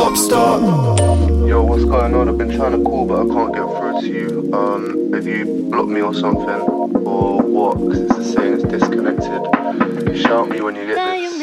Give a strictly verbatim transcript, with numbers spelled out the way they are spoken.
stop, start. Yo, what's going on? I've been trying to call but I can't get through to you. Um, have you blocked me or something? Or what? Because it's saying it's disconnected. Shout me when you get this.